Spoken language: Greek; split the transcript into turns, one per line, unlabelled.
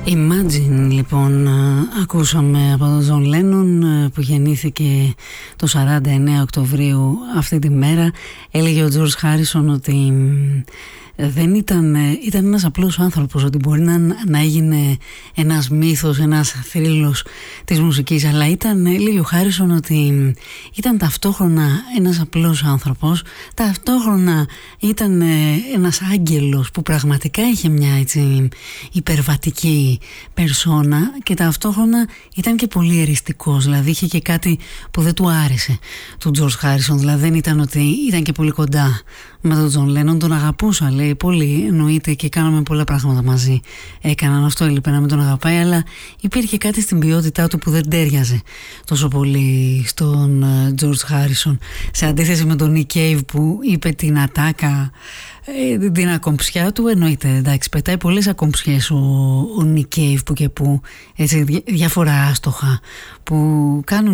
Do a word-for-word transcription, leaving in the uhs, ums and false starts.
Imagine, λοιπόν, ακούσαμε από τον Τζον Λένον που γεννήθηκε το σαράντα εννέα Οκτωβρίου αυτή τη μέρα. Έλεγε ο Τζορτζ Χάρισον ότι δεν ήταν, ήταν ένας απλός άνθρωπος, ότι μπορεί να, να έγινε ένας μύθος, ένας θρύλος της μουσικής, αλλά ήταν, έλεγε ο Χάρισον, ότι ήταν ταυτόχρονα ένας απλός άνθρωπος, ταυτόχρονα ήταν ένας άγγελος που πραγματικά είχε μια έτσι υπερβατική περσόνα και ταυτόχρονα ήταν και πολύ εριστικός, δηλαδή είχε και κάτι που δεν του άρεσε του Τζορτζ Χάρισον, δηλαδή δεν ήταν ότι ήταν και πολύ κοντά με τον Τζον Λένον, τον αγαπούσα, λέει, πολύ, εννοείται, και κάναμε πολλά πράγματα μαζί. Έκαναν αυτό, έλειπε να με τον αγαπάει, αλλά υπήρχε κάτι στην ποιότητά του που δεν τέριαζε τόσο πολύ στον Τζορτζ Χάρισον. Σε αντίθεση με τον Νικ Κέιβ που είπε την ατάκα, ε, την ακομψιά του, εννοείται, εντάξει, πετάει πολλές ακομψιές ο, ο Νικ Κέιβ που και που, έτσι, διάφορα άστοχα που κάνουν